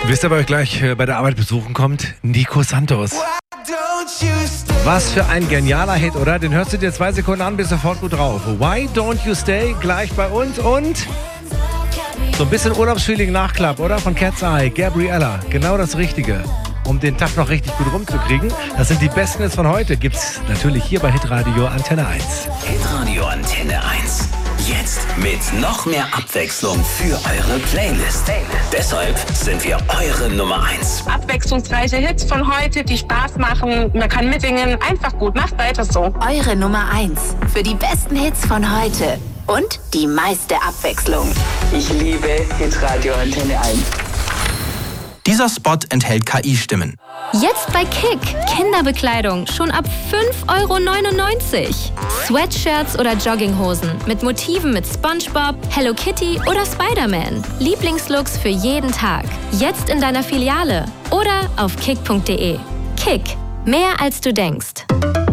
Wisst ihr, wer euch gleich bei der Arbeit besuchen kommt? Nico Santos. Was für ein genialer Hit, oder? Den hörst du dir 2 Sekunden an, bist sofort gut drauf. Why Don't You Stay gleich bei uns und so ein bisschen Urlaubsfeeling Nachklapp, oder? Von Cat's Eye, Gabriella. Genau das Richtige, um den Tag noch richtig gut rumzukriegen. Das sind die besten Hits von heute. Gibt's natürlich hier bei Hitradio Antenne 1. Hitradio Antenne 1. Jetzt mit noch mehr Abwechslung für eure Playlist. Deshalb sind wir eure Nummer 1. Abwechslungsreiche Hits von heute, die Spaß machen. Man kann mitsingen. Einfach gut. Macht weiter so. Eure Nummer 1 für die besten Hits von heute. Und die meiste Abwechslung. Ich liebe Hitradio Antenne 1. Dieser Spot enthält KI-Stimmen. Jetzt bei Kick. Kinderbekleidung schon ab 5,99 €. Sweatshirts oder Jogginghosen mit Motiven mit SpongeBob, Hello Kitty oder Spider-Man. Lieblingslooks für jeden Tag. Jetzt in deiner Filiale oder auf kick.de. Kick. Mehr als du denkst.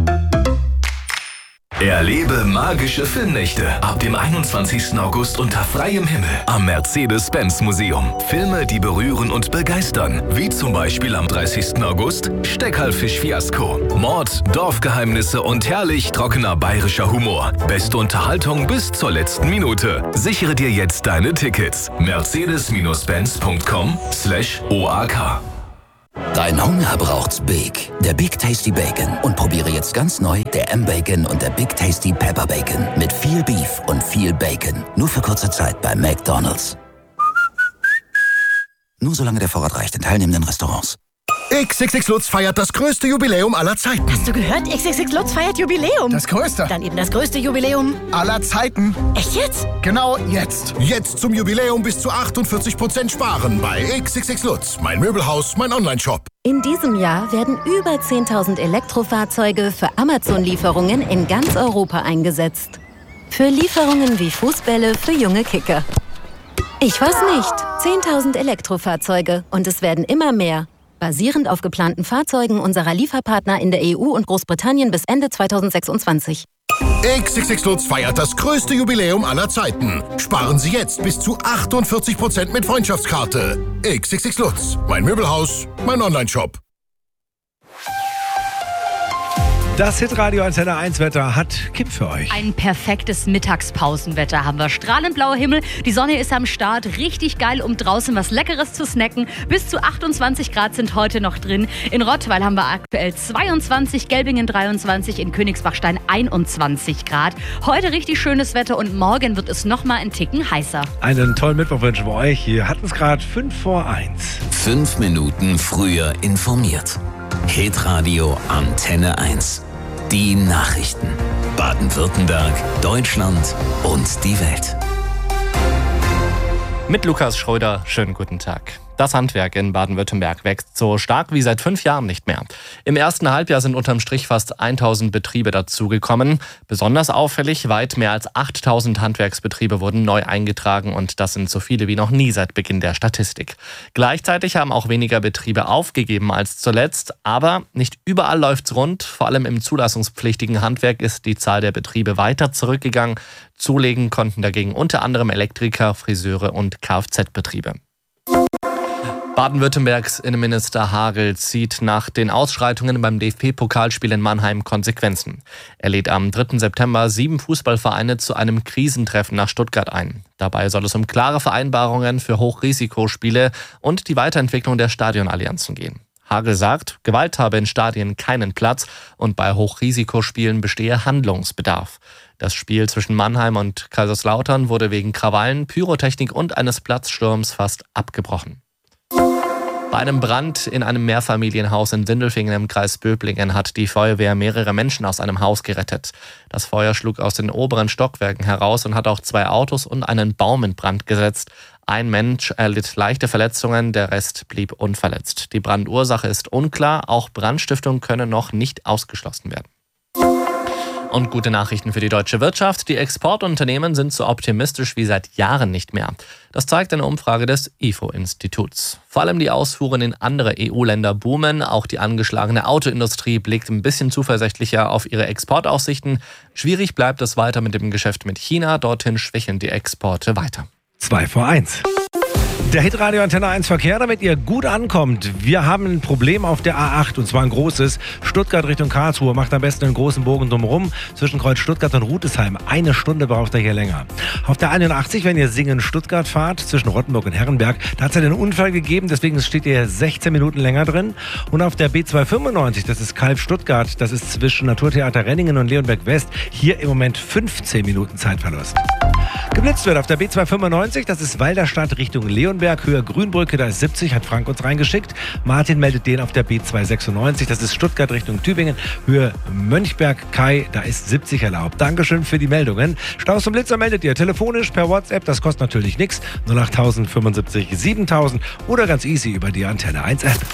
Erlebe magische Filmnächte ab dem 21. August unter freiem Himmel am Mercedes-Benz-Museum. Filme, die berühren und begeistern, wie zum Beispiel am 30. August Steckerlfisch-Fiasko, Mord, Dorfgeheimnisse und herrlich trockener bayerischer Humor. Beste Unterhaltung bis zur letzten Minute. Sichere dir jetzt deine Tickets. Mercedes-Benz.com/OAK. Dein Hunger braucht's Big. Der Big Tasty Bacon. Und probiere jetzt ganz neu der M-Bacon und der Big Tasty Pepper Bacon. Mit viel Beef und viel Bacon. Nur für kurze Zeit bei McDonald's. Nur solange der Vorrat reicht in teilnehmenden Restaurants. XXX Lutz feiert das größte Jubiläum aller Zeiten. Hast du gehört? XXX Lutz feiert Jubiläum. Das größte. Dann eben das größte Jubiläum aller Zeiten. Echt jetzt? Genau jetzt. Jetzt zum Jubiläum bis zu 48% sparen bei XXX Lutz. Mein Möbelhaus, mein Onlineshop. In diesem Jahr werden über 10.000 Elektrofahrzeuge für Amazon-Lieferungen in ganz Europa eingesetzt. Für Lieferungen wie Fußbälle für junge Kicker. Ich weiß nicht. 10.000 Elektrofahrzeuge und es werden immer mehr. Basierend auf geplanten Fahrzeugen unserer Lieferpartner in der EU und Großbritannien bis Ende 2026. XXX Lutz feiert das größte Jubiläum aller Zeiten. Sparen Sie jetzt bis zu 48% mit Freundschaftskarte. XXX Lutz. Mein Möbelhaus, mein Onlineshop. Das Hitradio Antenne 1 Wetter hat Kim für euch. Ein perfektes Mittagspausenwetter haben wir. Strahlend blauer Himmel, die Sonne ist am Start. Richtig geil, um draußen was Leckeres zu snacken. Bis zu 28 Grad sind heute noch drin. In Rottweil haben wir aktuell 22, Gelbingen 23, in Königsbachstein 21 Grad. Heute richtig schönes Wetter und morgen wird es nochmal ein Ticken heißer. Einen tollen Mittwoch wünschen wir euch. Hier hatten es gerade 1:55. 5 Minuten früher informiert. Hitradio Antenne 1. Die Nachrichten. Baden-Württemberg, Deutschland und die Welt. Mit Lukas Schröder, schönen guten Tag. Das Handwerk in Baden-Württemberg wächst so stark wie seit 5 Jahren nicht mehr. Im ersten Halbjahr sind unterm Strich fast 1.000 Betriebe dazugekommen. Besonders auffällig, weit mehr als 8.000 Handwerksbetriebe wurden neu eingetragen und das sind so viele wie noch nie seit Beginn der Statistik. Gleichzeitig haben auch weniger Betriebe aufgegeben als zuletzt, aber nicht überall läuft's rund. Vor allem im zulassungspflichtigen Handwerk ist die Zahl der Betriebe weiter zurückgegangen. Zulegen konnten dagegen unter anderem Elektriker, Friseure und Kfz-Betriebe. Baden-Württembergs Innenminister Hagel zieht nach den Ausschreitungen beim DFB-Pokalspiel in Mannheim Konsequenzen. Er lädt am 3. September 7 Fußballvereine zu einem Krisentreffen nach Stuttgart ein. Dabei soll es um klare Vereinbarungen für Hochrisikospiele und die Weiterentwicklung der Stadionallianzen gehen. Hagel sagt, Gewalt habe in Stadien keinen Platz und bei Hochrisikospielen bestehe Handlungsbedarf. Das Spiel zwischen Mannheim und Kaiserslautern wurde wegen Krawallen, Pyrotechnik und eines Platzsturms fast abgebrochen. Bei einem Brand in einem Mehrfamilienhaus in Sindelfingen im Kreis Böblingen hat die Feuerwehr mehrere Menschen aus einem Haus gerettet. Das Feuer schlug aus den oberen Stockwerken heraus und hat auch 2 Autos und einen Baum in Brand gesetzt. Ein Mensch erlitt leichte Verletzungen, der Rest blieb unverletzt. Die Brandursache ist unklar, auch Brandstiftung könne noch nicht ausgeschlossen werden. Und gute Nachrichten für die deutsche Wirtschaft. Die Exportunternehmen sind so optimistisch wie seit Jahren nicht mehr. Das zeigt eine Umfrage des IFO-Instituts. Vor allem die Ausfuhren in andere EU-Länder boomen. Auch die angeschlagene Autoindustrie blickt ein bisschen zuversichtlicher auf ihre Exportaussichten. Schwierig bleibt es weiter mit dem Geschäft mit China. Dorthin schwächeln die Exporte weiter. 2:01. Der Hitradio Antenne 1 Verkehr, damit ihr gut ankommt. Wir haben ein Problem auf der A8 und zwar ein großes. Stuttgart Richtung Karlsruhe macht am besten einen großen Bogen drumherum. Zwischen Kreuz Stuttgart und Rudesheim. 1 Stunde braucht ihr hier länger. Auf der 81, wenn ihr Singen-Stuttgart fahrt, zwischen Rottenburg und Herrenberg, da hat es einen Unfall gegeben, deswegen steht ihr 16 Minuten länger drin. Und auf der B295, das ist Kalf-Stuttgart, das ist zwischen Naturtheater Renningen und Leonberg West, hier im Moment 15 Minuten Zeitverlust. Geblitzt wird auf der B295, das ist Walderstadt Richtung Leonberg, Höhe Grünbrücke, da ist 70, hat Frank uns reingeschickt. Martin meldet den auf der B296, das ist Stuttgart Richtung Tübingen, Höhe Mönchberg-Kai, da ist 70 erlaubt. Dankeschön für die Meldungen. Staus und Blitzer meldet ihr telefonisch per WhatsApp, das kostet natürlich nichts, 08000 75 7000 oder ganz easy über die Antenne 1 App.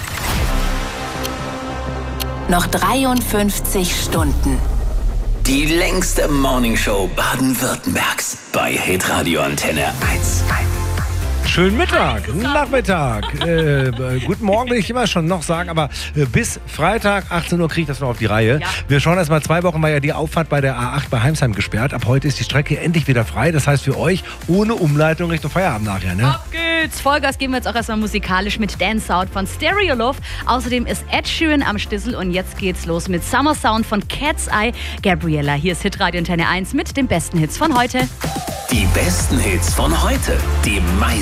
Noch 53 Stunden. Die längste Morningshow Baden-Württembergs bei Hitradio Antenne 1. Schönen Mittag, Nachmittag, guten Morgen will ich immer schon noch sagen, aber bis Freitag 18 Uhr kriege ich das noch auf die Reihe. Ja. Wir schauen erst mal, 2 Wochen war ja die Auffahrt bei der A8 bei Heimsheim gesperrt. Ab heute ist die Strecke endlich wieder frei. Das heißt für euch ohne Umleitung Richtung Feierabend nachher, ne? Ab geht's! Vollgas geben wir jetzt auch erstmal musikalisch mit Dance Out von Stereo Love. Außerdem ist Ed Sheeran am Stissel und jetzt geht's los mit Summer Sound von Cat's Eye. Gabriella, hier ist Hitradio Antenne 1 mit den besten Hits von heute. Die besten Hits von heute, die meisten